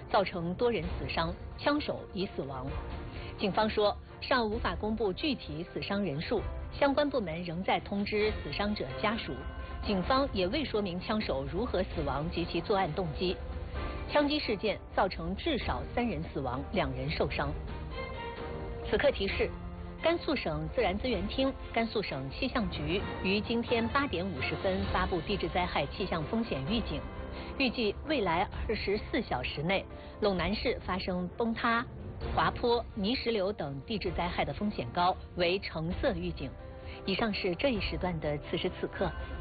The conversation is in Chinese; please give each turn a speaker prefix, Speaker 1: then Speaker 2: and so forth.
Speaker 1: 造成多人死伤，枪手已死亡。警方说，尚无法公布具体死伤人数，相关部门仍在通知死伤者家属。警方也未说明枪手如何死亡及其作案动机。枪击事件造成至少3人死亡，2人受伤。此刻提示：甘肃省自然资源厅、甘肃省气象局于今天8点50分发布地质灾害气象风险预警，预计未来24小时内，陇南市发生崩塌、滑坡、泥石流等地质灾害的风险高，为橙色预警。以上是这一时段的此时此刻。